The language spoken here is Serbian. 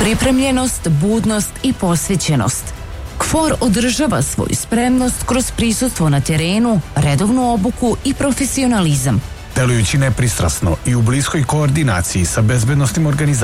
Pripremljenost, budnost i posvećenost. KFOR održava svoju spremnost kroz prisustvo na terenu, redovnu obuku i profesionalizam. Delujući nepristrasno i u bliskoj koordinaciji sa bezbednosnim organizacijama